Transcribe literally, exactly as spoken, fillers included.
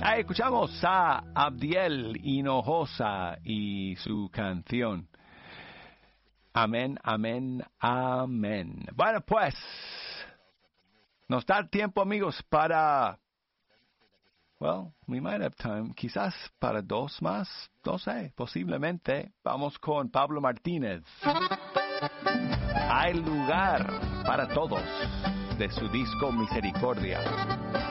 Ahí escuchamos a Abdiel Hinojosa y su canción. Amén, amén, amén. Bueno, pues, nos da tiempo, amigos, para... Well, we might have time. Quizás para dos más. No sé, posiblemente. Vamos con Pablo Martínez. Hay lugar para todos, de su disco Misericordia.